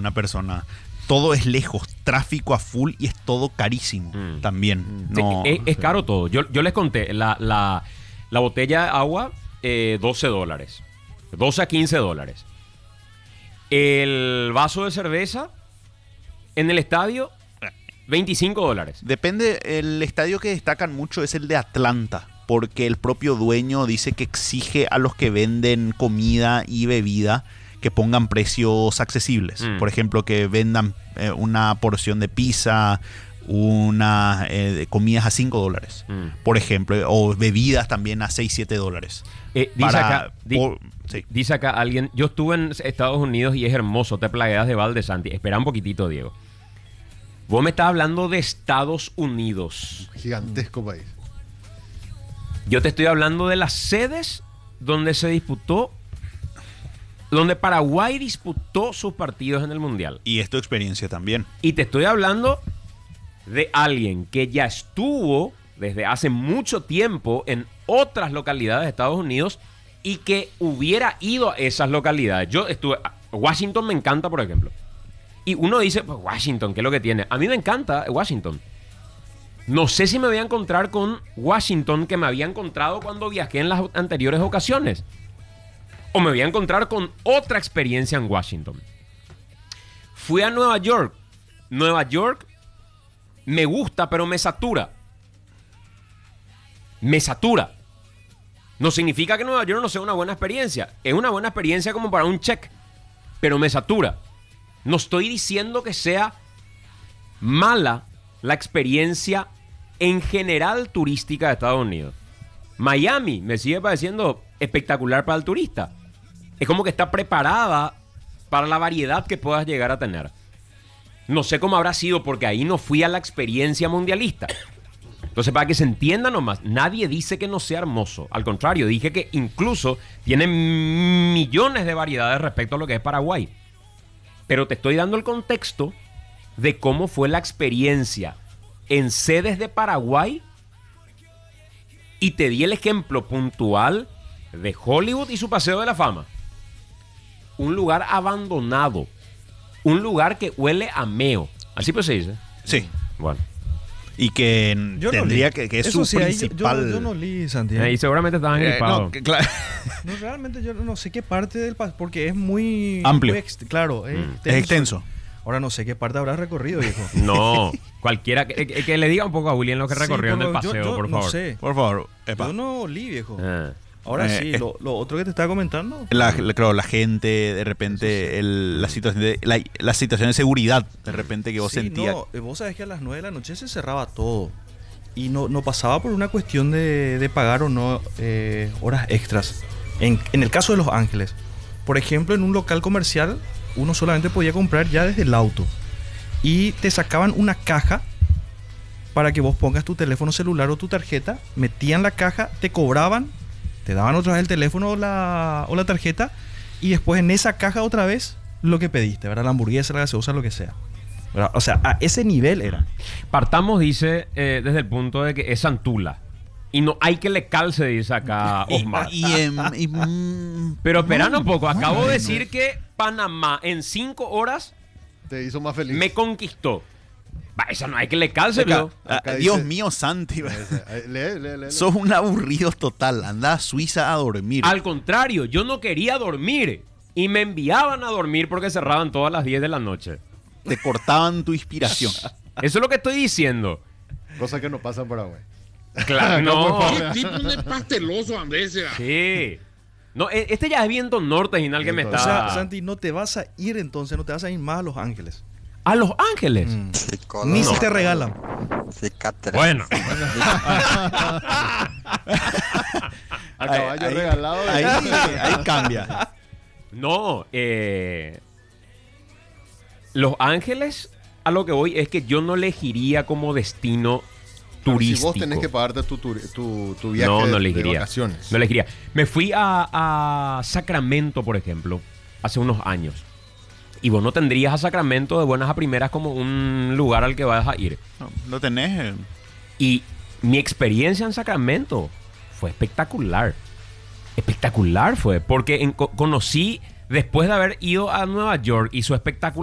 una persona. Todo es lejos, tráfico a full y es todo carísimo también. No, es caro todo. Yo les conté, la botella de agua, $12. 12 a $15. El vaso de cerveza en el estadio, $25. Depende, el estadio que destacan mucho es el de Atlanta, porque el propio dueño dice que exige a los que venden comida y bebida que pongan precios accesibles. Por ejemplo, que vendan una porción de pizza, una comidas a $5, por ejemplo, o bebidas también a $6-7. Dice acá alguien, yo estuve en Estados Unidos y es hermoso, te plagueas de Val de Santi. Espera un poquitito, Diego. Vos me estás hablando de Estados Unidos. Gigantesco país. Yo te estoy hablando de las sedes donde se disputó, donde Paraguay disputó sus partidos en el Mundial. Y es tu experiencia también. Y te estoy hablando de alguien que ya estuvo desde hace mucho tiempo en otras localidades de Estados Unidos y que hubiera ido a esas localidades. Yo estuve... Washington me encanta, por ejemplo. Y uno dice, pues Washington, ¿qué es lo que tiene? A mí me encanta Washington. No sé si me voy a encontrar con Washington que me había encontrado cuando viajé en las anteriores ocasiones. O me voy a encontrar con otra experiencia en Washington. Fui a Nueva York. Nueva York me gusta, pero me satura. Me satura. No significa que Nueva York no sea una buena experiencia. Es una buena experiencia como para un check. Pero me satura. No estoy diciendo que sea mala la experiencia en general turística de Estados Unidos. Miami me sigue pareciendo espectacular para el turista. Es como que está preparada para la variedad que puedas llegar a tener. No sé cómo habrá sido porque ahí no fui a la experiencia mundialista. Entonces, para que se entienda nomás, nadie dice que no sea hermoso. Al contrario, dije que incluso tiene millones de variedades respecto a lo que es Paraguay. Pero te estoy dando el contexto de cómo fue la experiencia en sedes de Paraguay y te di el ejemplo puntual de Hollywood y su Paseo de la Fama. Un lugar abandonado. Un lugar que huele a meo. Así pues se dice. Sí. Bueno. Y que yo tendría no que es su principal... Yo no li, Santiago. Y seguramente estaban gripados. No, claro. No, realmente yo no sé qué parte del país, porque es muy... amplio. Muy claro, es Es extenso. Ahora no sé qué parte habrás recorrido, viejo. No, cualquiera que le diga un poco a William lo que recorrió en el paseo, yo por favor. No sé. Por favor. Epa. Yo no li, viejo. Ah. Ahora sí, lo otro que te estaba comentando. Claro, la gente, de repente, la situación de seguridad, de repente que vos sentías. No, vos sabés que a las 9 de la noche se cerraba todo. Y no pasaba por una cuestión de pagar o no horas extras. En el caso de Los Ángeles, por ejemplo, en un local comercial, uno solamente podía comprar ya desde el auto. Y te sacaban una caja para que vos pongas tu teléfono celular o tu tarjeta, metían la caja, te cobraban, te daban otra vez el teléfono o la tarjeta, y después en esa caja otra vez lo que pediste, ¿verdad? La hamburguesa, la gaseosa, lo que sea. ¿Verdad? O sea, a ese nivel era. Partamos, dice, desde el punto de que es Santula. Y no hay que le calce, dice acá Osmar. Pero esperando un poco, acabo de decir que Panamá en 5 horas te hizo más feliz. Me conquistó. Eso no hay que le calce, Dios dice, mío, Santi. Lee. Sos un aburrido total. Anda a Suiza a dormir. Al contrario, yo no quería dormir. Y me enviaban a dormir porque cerraban todas las 10 de la noche. Te cortaban tu inspiración. Eso es lo que estoy diciendo. Cosa que no pasa en Paraguay. Claro, no. ¿Qué tipo de pasteloso, Andrés? Sí. No, este ya es viento norte, Ginal, que me está... O sea, Santi, no te vas a ir entonces, no te vas a ir más a Los Ángeles. ¿A Los Ángeles? Ni si te regalan. Bueno. A caballo regalado. Ahí cambia. No, Los Ángeles, a lo que voy es que yo no elegiría como destino turístico. Si vos tenés que pagarte tu viaje de vacaciones. No elegiría. Me fui a Sacramento, por ejemplo, hace unos años. Y vos no tendrías a Sacramento de buenas a primeras como un lugar al que vas a ir. No, lo tenés. Y mi experiencia en Sacramento fue espectacular. Espectacular fue. Porque conocí, después de haber ido a Nueva York y su espectacular